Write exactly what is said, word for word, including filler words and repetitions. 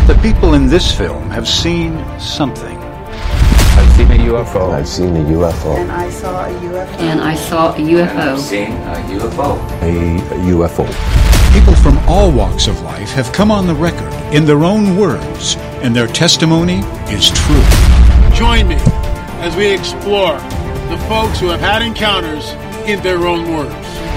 Yet the people in this film have seen something. I've seen a U F O. I've seen a U F O. And I saw a U F O. And I saw a U F O. And I've seen a U F O. A U F O. People from all walks of life have come on the record in their own words, and their testimony is true. Join me as we explore the folks who have had encounters in their own words.